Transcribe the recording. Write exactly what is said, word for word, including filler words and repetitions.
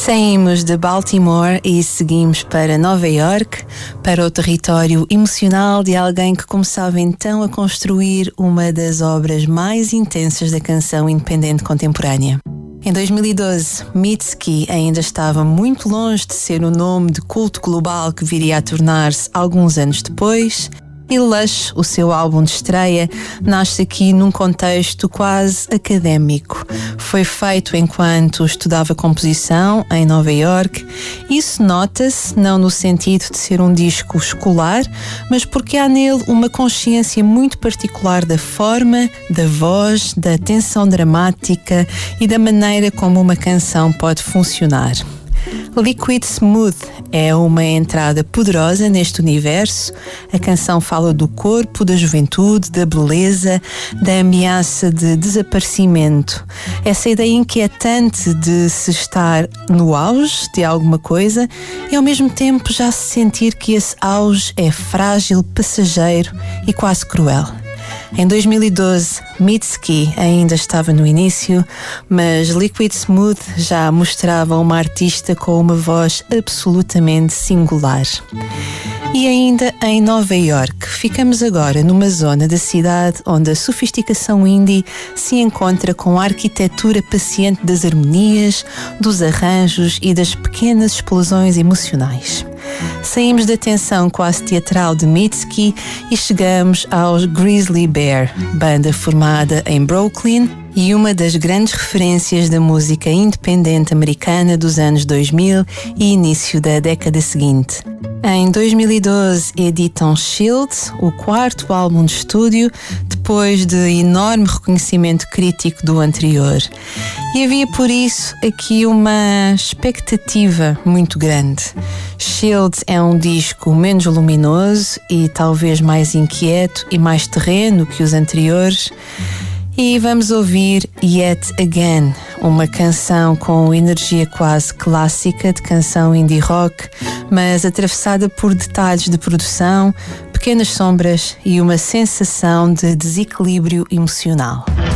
Saímos de Baltimore e seguimos para Nova York, para o território emocional de alguém que começava então a construir uma das obras mais intensas da canção independente contemporânea. Em dois mil e doze, Mitski ainda estava muito longe de ser o nome de culto global que viria a tornar-se alguns anos depois. E Lush, o seu álbum de estreia, nasce aqui num contexto quase académico. Foi feito enquanto estudava composição em Nova York. Isso nota-se não no sentido de ser um disco escolar, mas porque há nele uma consciência muito particular da forma, da voz, da tensão dramática e da maneira como uma canção pode funcionar. Liquid Smooth é uma entrada poderosa neste universo. A canção fala do corpo, da juventude, da beleza, da ameaça de desaparecimento. Essa ideia inquietante de se estar no auge de alguma coisa e ao mesmo tempo já se sentir que esse auge é frágil, passageiro e quase cruel. Em dois mil e doze, Mitski ainda estava no início, mas Liquid Smooth já mostrava uma artista com uma voz absolutamente singular. E ainda em Nova York, ficamos agora numa zona da cidade onde a sofisticação indie se encontra com a arquitetura paciente das harmonias, dos arranjos e das pequenas explosões emocionais. Saímos da tensão quase teatral de Mitski e chegamos aos Grizzly Bear, banda formada em Brooklyn e uma das grandes referências da música independente americana dos anos dois mil e início da década seguinte. Em dois mil e doze editam Shield, o quarto álbum de estúdio, depois de enorme reconhecimento crítico do anterior. E havia por isso aqui uma expectativa muito grande. Shield é um disco menos luminoso e talvez mais inquieto e mais terreno que os anteriores. E vamos ouvir Yet Again, uma canção com energia quase clássica de canção indie rock, mas atravessada por detalhes de produção, pequenas sombras e uma sensação de desequilíbrio emocional.